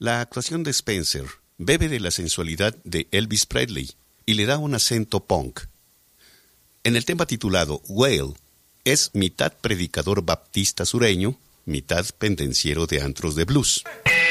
La actuación de Spencer bebe de la sensualidad de Elvis Presley y le da un acento punk. En el tema titulado Whale, es mitad predicador baptista sureño, mitad pendenciero de antros de blues.